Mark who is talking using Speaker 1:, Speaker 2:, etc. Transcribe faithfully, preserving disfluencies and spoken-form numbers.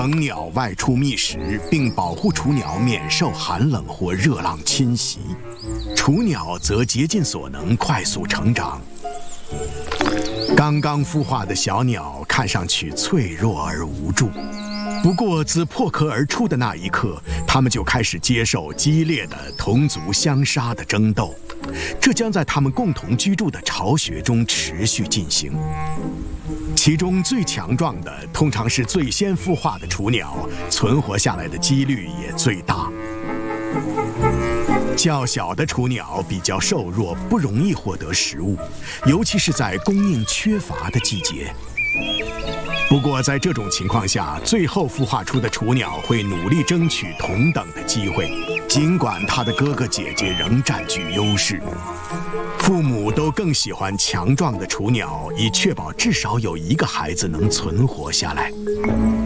Speaker 1: 腾鸟外出觅食，并保护雏鸟免受寒冷或热浪侵袭。雏鸟则竭尽所能快速成长。刚刚孵化的小鸟看上去脆弱而无助，不过自破壳而出的那一刻，它们就开始接受激烈的同族相杀的争斗，这将在它们共同居住的巢穴中持续进行。其中最强壮的通常是最先孵化的雏鸟，存活下来的几率也最大。较小的雏鸟比较瘦弱，不容易获得食物，尤其是在供应缺乏的季节。不过在这种情况下，最后孵化出的雏鸟会努力争取同等的机会，尽管它的哥哥姐姐仍占据优势。父母都更喜欢强壮的雏鸟，以确保至少有一个孩子能存活下来。